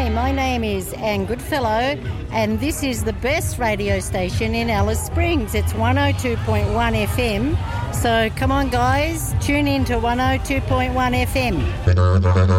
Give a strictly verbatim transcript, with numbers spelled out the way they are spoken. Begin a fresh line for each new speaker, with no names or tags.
Hi, my name is Anne Goodfellow, and this is the best radio station in Alice Springs. It's one oh two point one F M. So come on, guys, tune in to one oh two point one F M.